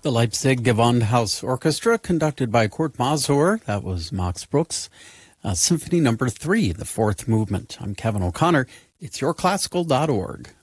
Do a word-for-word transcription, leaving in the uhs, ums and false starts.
The Leipzig Gewandhaus Orchestra, conducted by Kurt Masur, that was Max Bruchs, uh, Symphony Number Three, the fourth movement. I'm Kevin O'Connor. It's your classical dot org.